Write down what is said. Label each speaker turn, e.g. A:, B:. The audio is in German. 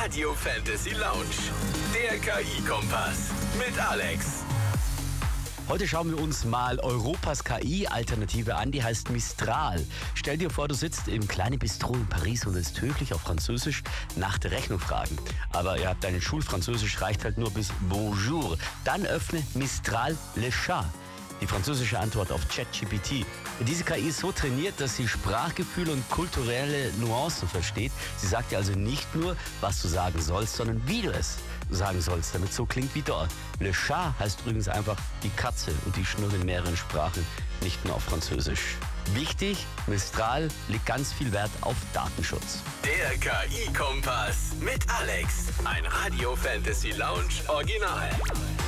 A: Radio Fantasy Lounge. Der KI-Kompass mit Alex.
B: Heute schauen wir uns mal Europas KI-Alternative an, die heißt Mistral. Stell dir vor, du sitzt im kleinen Bistro in Paris und willst höflich auf Französisch nach der Rechnung fragen. Aber ja, dein Schulfranzösisch reicht halt nur bis Bonjour. Dann öffne Mistral Le Chat, die französische Antwort auf ChatGPT. Diese KI ist so trainiert, dass sie Sprachgefühle und kulturelle Nuancen versteht. Sie sagt dir also nicht nur, was du sagen sollst, sondern wie du es sagen sollst, damit es so klingt wie dort. Le Chat heißt übrigens einfach die Katze und die schnurrt in mehreren Sprachen, nicht nur auf Französisch. Wichtig, Mistral legt ganz viel Wert auf Datenschutz.
A: Der KI-Kompass mit Alex. Ein Radio Fantasy Lounge Original.